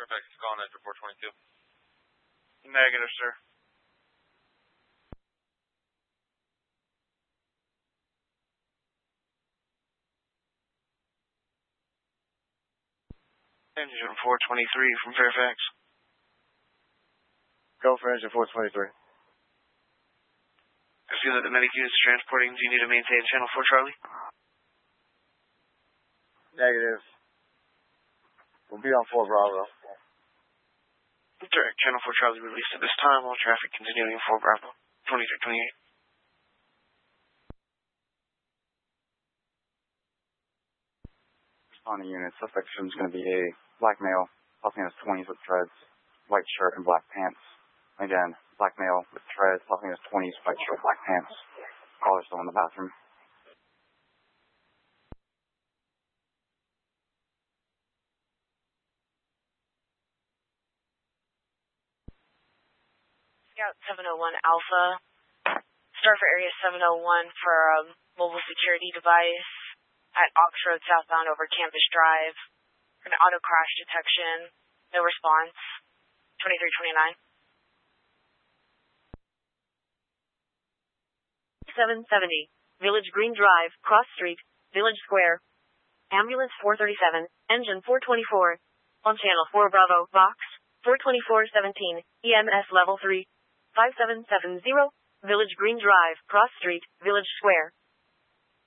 Fairfax is calling after 422. Negative, sir. Engine 423 from Fairfax. Go for engine 423. I feel that the medic is transporting. Do you need to maintain channel 4 Charlie? Negative. We'll be on 4 Bravo. Direct channel 4 Charlie released at this time. All traffic continuing 4 Bravo. 2328. Responding unit. Suspect is going to be a black male, plus minus 20s with treads, white shirt and black pants. Again, black male with treads, plus minus 20s, white shirt, black pants. Caller still in the bathroom. Scout 701 Alpha. Start for area 701 for a mobile security device at Ox Road southbound over Campus Drive. An auto crash detection. No response. 2329. 770. Village Green Drive, Cross Street, Village Square. Ambulance 437, engine 424. On channel 4 Bravo, box 42417, EMS level 3. 5770, Village Green Drive, Cross Street, Village Square.